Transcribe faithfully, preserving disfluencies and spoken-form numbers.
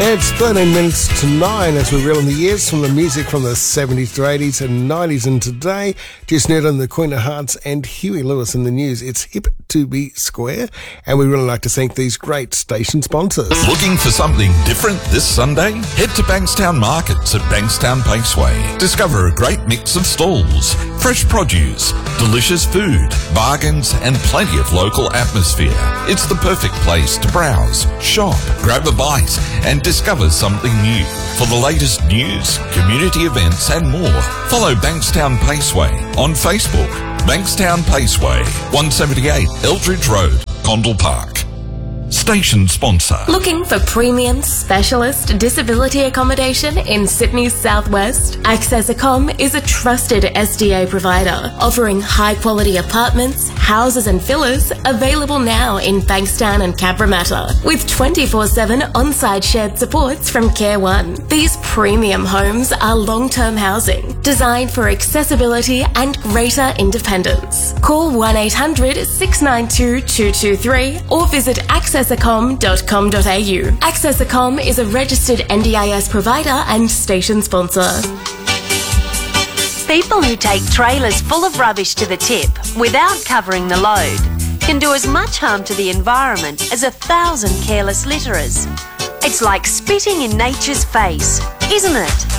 It's thirteen minutes to nine as we reel in the years from the music from the seventies to eighties and nineties, and today, just net on the Queen of Hearts and Huey Lewis in the news. It's hip to be square, and we really like to thank these great station sponsors. Looking for something different this Sunday? Head to Bankstown Markets at Bankstown Paceway. Discover a great mix of stalls, fresh produce, delicious food, bargains, and plenty of local atmosphere. It's the perfect place to browse, shop, grab a bite, and discover something new. For the latest news, community events, and more, follow Bankstown Paceway on Facebook. Bankstown Paceway, one seventy-eight Eldridge Road, Condell Park. Station sponsor. Looking for premium specialist disability accommodation in Sydney's southwest? Access Accom is a trusted S D A provider, offering high-quality apartments, houses and villas available now in Bankstown and Cabramatta, with twenty-four seven on-site shared supports from Care One. These premium homes are long-term housing, designed for accessibility and greater independence. Call one eight hundred, six nine two, two two three or visit access accom dot com dot a u. Access Accom is a registered N D I S provider and station sponsor. People who take trailers full of rubbish to the tip without covering the load can do as much harm to the environment as a thousand careless litterers. It's like spitting in nature's face, isn't it?